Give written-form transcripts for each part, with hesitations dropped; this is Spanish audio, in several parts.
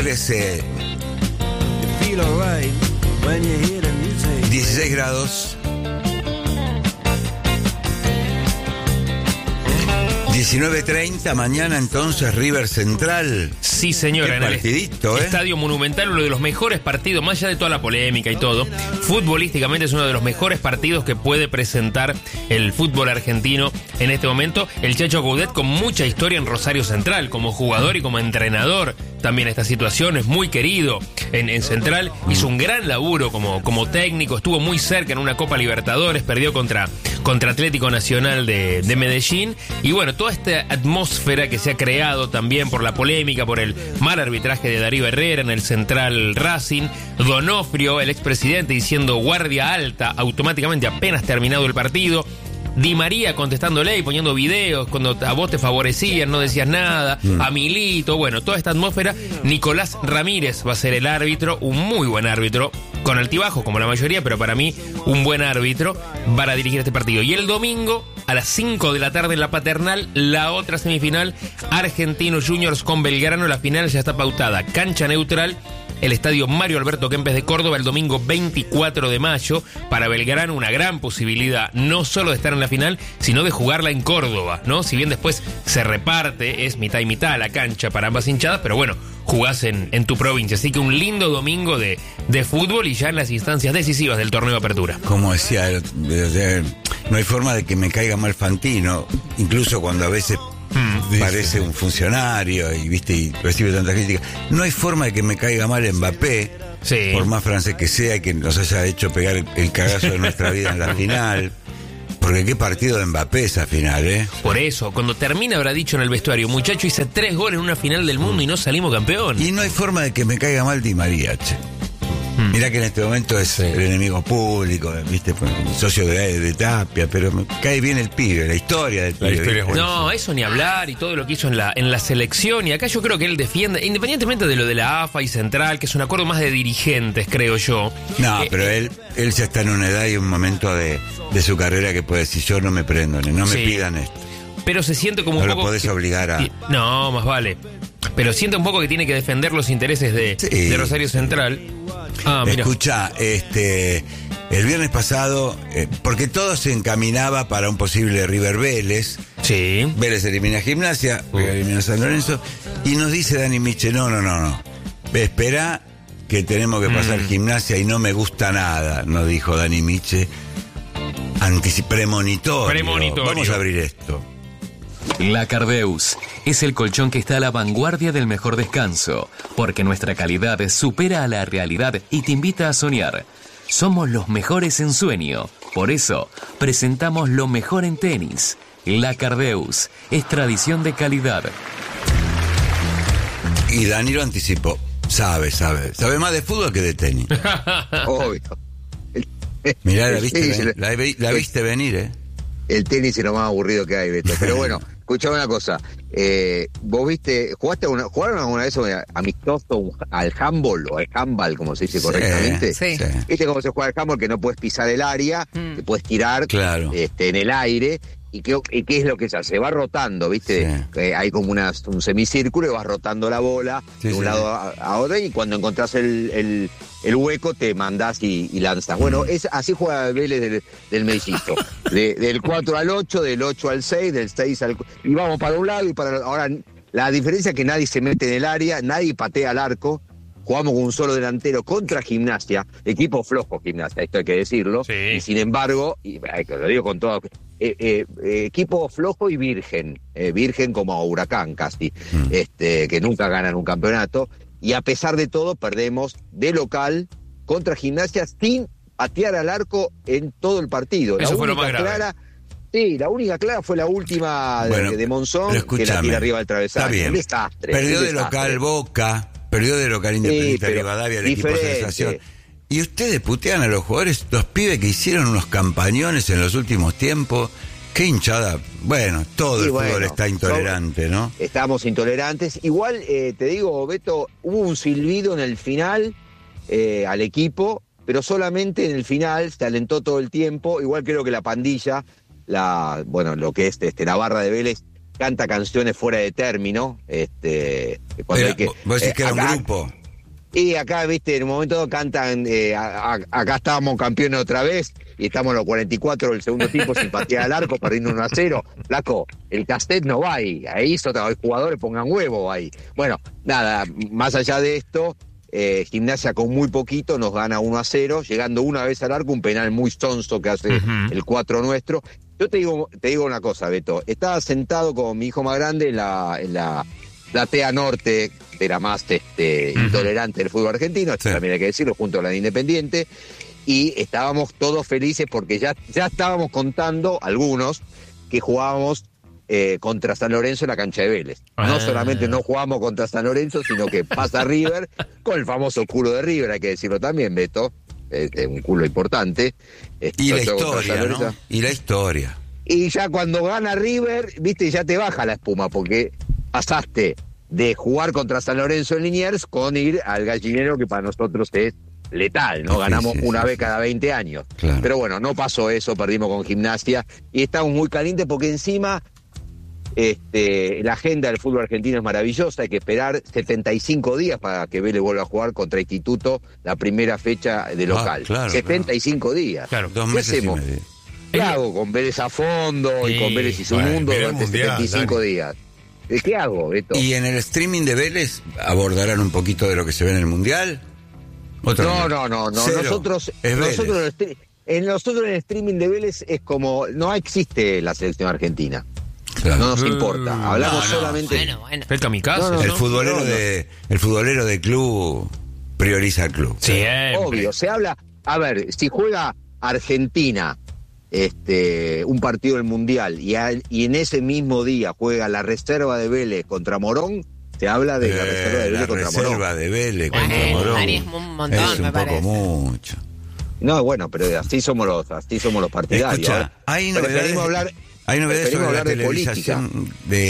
13, 16 grados. 19:30, mañana entonces River Central. Sí, señora, en el Estadio Monumental, uno de los mejores partidos, más allá de toda la polémica y todo, futbolísticamente es uno de los mejores partidos que puede presentar el fútbol argentino en este momento. El Chacho Coudet, con mucha historia en Rosario Central, como jugador y como entrenador, también esta situación, es muy querido en Central, hizo un gran laburo como técnico, estuvo muy cerca en una Copa Libertadores, perdió contra Atlético Nacional de Medellín, y bueno, toda esta atmósfera que se ha creado también por la polémica, por el mal arbitraje de Darío Herrera en el Central Racing, Donofrio, el expresidente, diciendo guardia alta automáticamente apenas terminado el partido, Di María contestándole y poniendo videos cuando a vos te favorecían, no decías nada, a Milito, bueno, toda esta atmósfera. Nicolás Ramírez va a ser el árbitro, un muy buen árbitro, con altibajos como la mayoría, pero para mí un buen árbitro para dirigir este partido. Y el domingo a las 5 de la tarde en la Paternal, la otra semifinal, Argentinos Juniors con Belgrano. La final ya está pautada, cancha neutral, el estadio Mario Alberto Kempes de Córdoba, el domingo 24 de mayo. Para Belgrano una gran posibilidad, no solo de estar en la final, sino de jugarla en Córdoba, ¿no? Si bien después se reparte, es mitad y mitad la cancha para ambas hinchadas, pero bueno, jugás en tu provincia. Así que un lindo domingo de fútbol y ya en las instancias decisivas del torneo de apertura. Como decía, no hay forma de que me caiga mal Fantino, incluso cuando a veces parece un funcionario y recibe tanta crítica. No hay forma de que me caiga mal Mbappé, por más francés que sea, y que nos haya hecho pegar el cagazo de nuestra vida en la final. Porque qué partido de Mbappé esa final, ¿eh? Por eso, cuando termina habrá dicho en el vestuario, muchacho, hice 3 goles en una final del mundo y no salimos campeón. Y no hay forma de que me caiga mal Di María, che. Mirá que en este momento es el enemigo público, ¿viste? Socio de Tapia, pero me cae bien el pibe, la historia del pibe. No, eso ni hablar, y todo lo que hizo en la selección. Y acá yo creo que él defiende, independientemente de lo de la AFA y Central, que es un acuerdo más de dirigentes, creo yo. No, pero él ya está en una edad y un momento de su carrera que puede decir, yo no me prendo, no me pidan esto. Pero se siente como no un poco... No lo podés obligar a... No, más vale. Pero siente un poco que tiene que defender los intereses de Rosario Central. Escuchá, el viernes pasado, porque todo se encaminaba para un posible River Vélez. Sí. Vélez elimina a Gimnasia, elimina a San Lorenzo, y nos dice Dani Miche, no. Espera que tenemos que pasar Gimnasia y no me gusta nada, nos dijo Dani Miche. Premonitorio. Vamos a abrir esto. La Cardeus es el colchón que está a la vanguardia del mejor descanso, porque nuestra calidad supera a la realidad y te invita a soñar. Somos los mejores en sueño, por eso presentamos lo mejor en tenis. La Cardeus es tradición de calidad. Y Dani lo anticipó. Sabe más de fútbol que de tenis. Obvio. Mirá, la viste venir, ¿eh? El tenis es lo más aburrido que hay, Beto. Pero bueno, escuchame una cosa. Vos ¿jugaron alguna vez amistoso al handball o al handball, como se dice correctamente? Sí. ¿Viste cómo se juega al handball? Que no puedes pisar el área, te puedes tirar en el aire. ¿Y qué es lo que se hace? Se va rotando, ¿viste? Sí. Hay como un semicírculo y vas rotando la bola de un lado a otro, y cuando encontrás el hueco te mandás y lanzas. Bueno, así juega Vélez del mellizzo. Del 4 al 8, del 8 al 6, del 6 al... Y vamos para un lado y para... Ahora, la diferencia es que nadie se mete en el área, nadie patea al arco. Jugamos con un solo delantero contra Gimnasia, equipo flojo Gimnasia, esto hay que decirlo. Sí. Y sin embargo, lo digo con todo... equipo flojo y virgen como Huracán casi, que nunca ganan un campeonato, y a pesar de todo perdemos de local contra Gimnasia sin patear al arco en todo el partido. Eso fue lo más grave. La única clara fue la última de Monzón, que la tira arriba del travesaño. Está bien. Un desastre. Perdió de local Boca, perdió de local Independiente de Rivadavia, el equipo sensación. Y ustedes putean a los jugadores, los pibes que hicieron unos campañones en los últimos tiempos. Qué hinchada. Bueno, todo el fútbol está intolerante, ¿no? Estamos intolerantes. Igual, te digo, Beto, hubo un silbido en el final al equipo, pero solamente en el final, se alentó todo el tiempo. Igual creo que la pandilla, lo que es la barra de Vélez, canta canciones fuera de término. Vos decís que era un grupo. Y acá, viste, en un momento cantan, acá estábamos campeones otra vez, y estamos en los 44 del segundo tiempo sin patear al arco, perdiendo 1-0. Flaco, el cassette no va ahí hay jugadores pongan huevo ahí. Bueno, nada, más allá de esto, Gimnasia con muy poquito nos gana 1-0, llegando una vez al arco, un penal muy sonso que hace el 4 nuestro. Yo te digo una cosa, Beto, estaba sentado con mi hijo más grande en la platea norte, de la más intolerante del fútbol argentino, esto también hay que decirlo, junto a la de Independiente, y estábamos todos felices porque ya estábamos contando, algunos, que jugábamos contra San Lorenzo en la cancha de Vélez. No solamente no jugamos contra San Lorenzo, sino que pasa River, con el famoso culo de River, hay que decirlo también, Beto, un culo importante. Y la historia, ¿no? Y la historia. Y ya cuando gana River, viste, ya te baja la espuma, porque pasaste de jugar contra San Lorenzo en Liniers con ir al Gallinero, que para nosotros es letal, ¿no? Ganamos una vez cada 20 años. Claro. Pero bueno, no pasó eso, perdimos con Gimnasia y estamos muy calientes porque encima la agenda del fútbol argentino es maravillosa, hay que esperar 75 días para que Vélez vuelva a jugar contra Instituto la primera fecha de local. Claro, 75 días. Claro, 2 meses hacemos? Y medio. ¿Qué hago con Vélez a fondo y con Vélez y su mundo durante 75 días? ¿Qué hago, Beto? ¿Y en el streaming de Vélez abordarán un poquito de lo que se ve en el Mundial? No. Nosotros en el streaming de Vélez es como, no existe la selección argentina. Claro. No nos importa. Hablamos solamente. Bueno. El kamikaze. El futbolero de club prioriza al club. Sí, obvio. Se habla. A ver, si juega Argentina un partido del Mundial y en ese mismo día juega la reserva de Vélez contra Morón, se habla de la reserva de Vélez contra Morón. La reserva de Vélez contra Morón. Es un montón, es un poco mucho. No, bueno, pero así somos los partidarios. Escucha, hay novedades sobre la televisación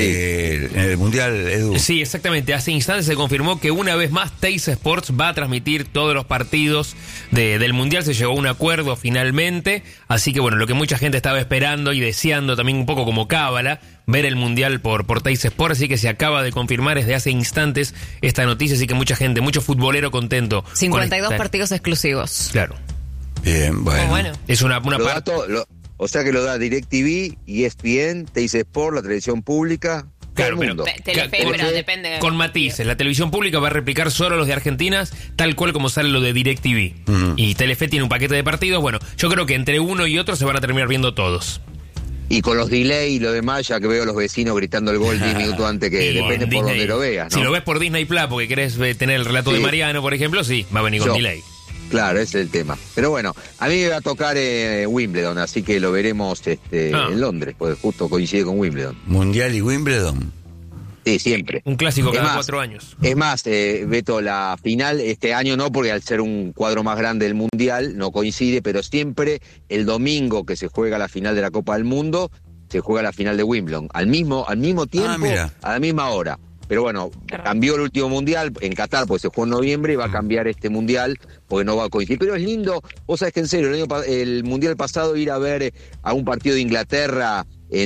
en el Mundial, Edu. Sí, exactamente. Hace instantes se confirmó que una vez más Teis Sports va a transmitir todos los partidos del Mundial. Se llegó a un acuerdo finalmente. Así que bueno, lo que mucha gente estaba esperando y deseando también un poco como cábala, ver el Mundial por Teis Sports. Así que se acaba de confirmar desde hace instantes esta noticia. Así que mucha gente, mucho futbolero contento. 52 partidos exclusivos. Claro. Bien, bueno. Es una parte... O sea que lo da DirecTV, ESPN, Teis Sport, la televisión pública. Claro, pero Telefe, pero depende. Con matices. La televisión pública va a replicar solo los de Argentinas, tal cual como sale lo de DirecTV. Y Telefe tiene un paquete de partidos. Bueno, yo creo que entre uno y otro se van a terminar viendo todos. Y con los delay y lo demás, ya que veo a los vecinos gritando el gol 10 minutos antes, que depende por donde lo veas, ¿no? Si lo ves por Disney Plus porque querés tener el relato de Mariano, por ejemplo, sí, va a venir con delay. Claro, ese es el tema. Pero bueno, a mí me va a tocar Wimbledon, así que lo veremos en Londres, porque justo coincide con Wimbledon. ¿Mundial y Wimbledon? Sí, siempre. Un clásico cada 4 años. Es más, Beto, la final este año no, porque al ser un cuadro más grande del Mundial no coincide, pero siempre el domingo que se juega la final de la Copa del Mundo, se juega la final de Wimbledon. Al mismo tiempo, a la misma hora. Pero bueno, cambió el último Mundial en Qatar, porque se jugó en noviembre, y va a cambiar este Mundial, porque no va a coincidir. Pero es lindo, vos sabés que en serio, el Mundial pasado ir a ver a un partido de Inglaterra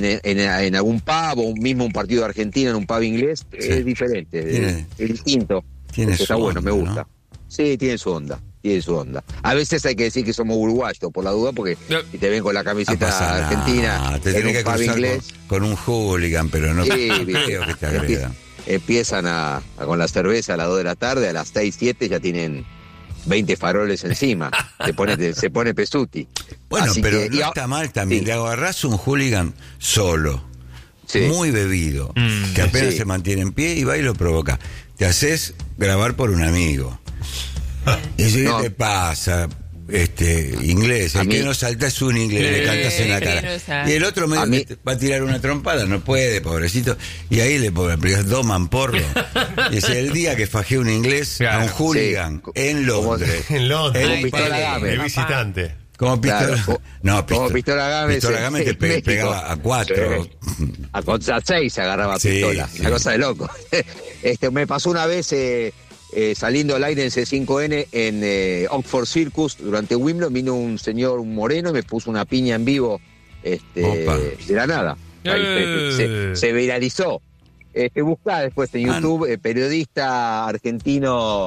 en algún pub, o mismo un partido de Argentina en un pub inglés, es diferente, es distinto. Está bueno, me gusta. ¿No? Sí, tiene su onda. A veces hay que decir que somos uruguayos, por la duda, porque si te ven con la camiseta argentina, te tenés que cruzar inglés, con un hooligan, pero no creo que te agredan. Empiezan con la cerveza a las 2 de la tarde, a las 6, 7 ya tienen 20 faroles encima. se pone pesuti. Bueno, así pero no está mal también. Le agarrás un hooligan solo, muy bebido, que apenas se mantiene en pie y va y lo provoca. Te haces grabar por un amigo. Y si ¿qué te pasa? Inglés, el que no salta es un inglés, le cantas en la cara. Y el otro va a tirar una trompada, no puede, pobrecito. Y ahí le doman porro. Y es el día que fajé un inglés a un hooligan en Londres. Con pistola Game, el visitante. Como pistola. Como pistola Game. Pistola Game te pegaba a 4. A 6 se agarraba pistola. Una cosa de loco. Me pasó una vez. Saliendo al aire en C5N en Oxford Circus durante Wimbledon, vino un señor, un moreno, y me puso una piña en vivo de la nada. Se viralizó. Buscá después en YouTube, periodista argentino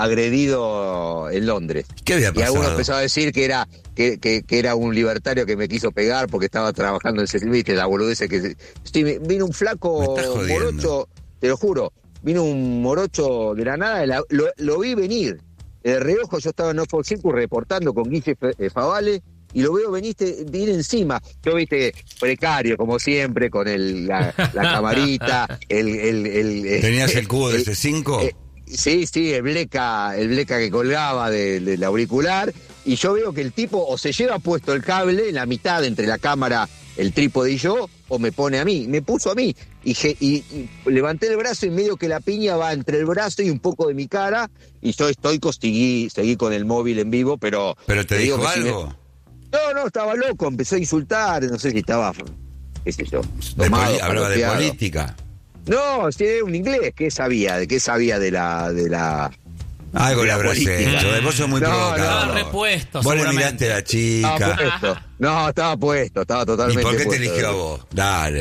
agredido en Londres. ¿Qué había pasado? Y algunos empezaron a decir que era un libertario que me quiso pegar porque estaba trabajando en servicio, la boludez que... Sí, vino un flaco morocho, te lo juro, vino un morocho de la nada, lo vi venir. De reojo, yo estaba en Norfolk Circus reportando con Guille Favale, y lo veo venir encima. Yo, viste, precario, como siempre, con la camarita, ¿Tenías el cubo de C5? Sí, el bleca que colgaba del auricular, y yo veo que el tipo o se lleva puesto el cable en la mitad entre la cámara, el trípode y yo, o me pone a mí. Me puso a mí, y levanté el brazo y medio que la piña va entre el brazo y un poco de mi cara, y yo seguí con el móvil en vivo, pero... ¿Pero te dijo algo? No, estaba loco, empezó a insultar, no sé si estaba, qué sé yo, tomado, hablaba de política. No, sí, un inglés. ¿Qué sabía? ¿De qué sabía de la algo le habrás hecho. Vos sos muy provocador. Estaba repuesto. Vos le miraste a la chica. Estaba puesto, estaba totalmente puesto. ¿Y por qué te eligió a vos? Dale.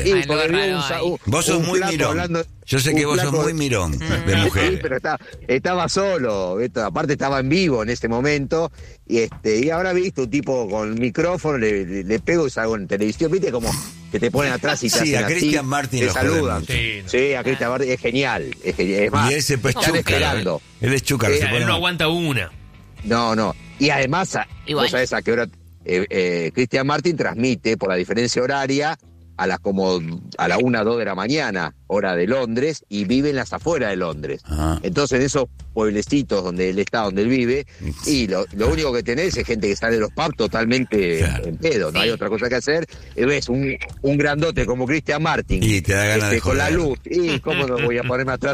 Vos sos muy mirón. Yo sé que vos sos muy mirón de mujer. Sí, pero estaba solo. Aparte estaba en vivo en ese momento. Y ahora visto un tipo con el micrófono, le pego y salgo en televisión. ¿Viste? Como que te ponen atrás y te hacen a Cristian Martin te saludan. Sí, a Cristian Martin es genial. Es más, y ese pues están esperando. Él es chúcaro. Él no aguanta una. No. Y además, vos sabés a qué hora Cristian Martin transmite por la diferencia horaria a las 1, 2 de la mañana, hora de Londres, y vive en las afueras de Londres. Entonces, en esos pueblecitos donde él está, donde él vive, y lo único que tenés es gente que sale de los pubs totalmente en pedo, no hay otra cosa que hacer. Ves un grandote como Cristian Martin, y te da ganas de con la luz, y cómo no voy a ponerme atrás